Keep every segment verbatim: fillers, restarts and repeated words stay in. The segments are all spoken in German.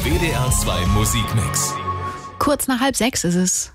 W D R zwei Musikmix. Kurz nach halb sechs ist es.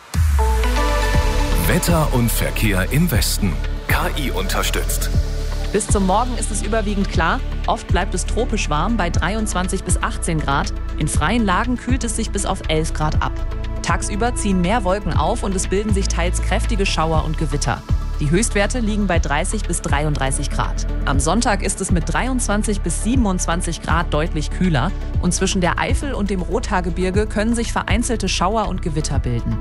Wetter und Verkehr im Westen. K I unterstützt. Bis zum Morgen ist es überwiegend klar. Oft bleibt es tropisch warm bei dreiundzwanzig bis achtzehn Grad. In freien Lagen kühlt es sich bis auf elf Grad ab. Tagsüber ziehen mehr Wolken auf und es bilden sich teils kräftige Schauer und Gewitter. Die Höchstwerte liegen bei dreißig bis dreiunddreißig Grad. Am Sonntag ist es mit dreiundzwanzig bis siebenundzwanzig Grad deutlich kühler. Und zwischen der Eifel und dem Rothaargebirge können sich vereinzelte Schauer und Gewitter bilden.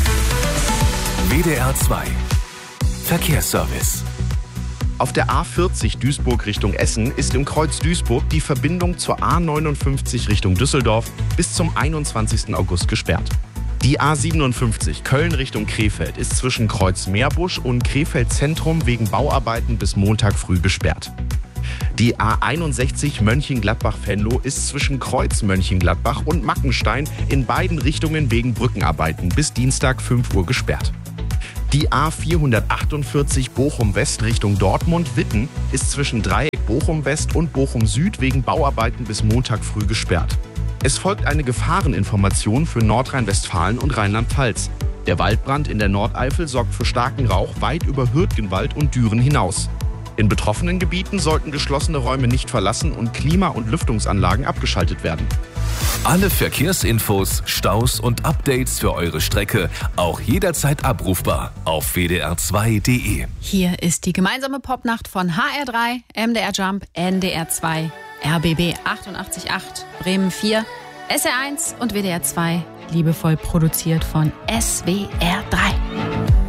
W D R zwei Verkehrsservice. Auf der A vierzig Duisburg Richtung Essen ist im Kreuz Duisburg die Verbindung zur A neunundfünfzig Richtung Düsseldorf bis zum einundzwanzigsten August gesperrt. Die A siebenundfünfzig Köln Richtung Krefeld ist zwischen Kreuz Meerbusch und Krefeld Zentrum wegen Bauarbeiten bis Montag früh gesperrt. Die A einundsechzig Mönchengladbach-Venlo ist zwischen Kreuz Mönchengladbach und Mackenstein in beiden Richtungen wegen Brückenarbeiten bis Dienstag fünf Uhr gesperrt. Die A vierhundertachtundvierzig Bochum-West Richtung Dortmund-Witten ist zwischen Dreieck Bochum-West und Bochum-Süd wegen Bauarbeiten bis Montag früh gesperrt. Es folgt eine Gefahreninformation für Nordrhein-Westfalen und Rheinland-Pfalz. Der Waldbrand in der Nordeifel sorgt für starken Rauch weit über Hürtgenwald und Düren hinaus. In betroffenen Gebieten sollten geschlossene Räume nicht verlassen und Klima- und Lüftungsanlagen abgeschaltet werden. Alle Verkehrsinfos, Staus und Updates für eure Strecke auch jederzeit abrufbar auf w d r zwei punkt d e. Hier ist die gemeinsame Popnacht von H R drei, M D R Jump, N D R zwei, R B B achtundachtzig Komma acht, Bremen vier, S R eins und W D R zwei, liebevoll produziert von S W R drei.